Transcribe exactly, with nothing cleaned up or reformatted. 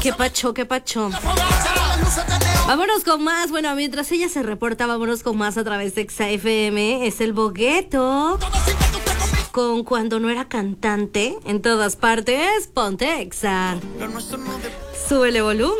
Qué pacho, qué pacho. Vámonos con más. Bueno, mientras ella se reporta, vámonos con más a través de Exa F M. Es el Bogueto con Cuando no era cantante. En todas partes, ponte Exa. Súbele volumen.